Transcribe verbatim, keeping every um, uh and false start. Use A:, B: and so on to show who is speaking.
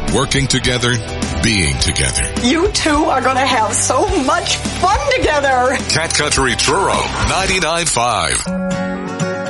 A: Working together, being together.
B: You two are going to have so much fun together.
A: Cat Country Truro, ninety-nine point five.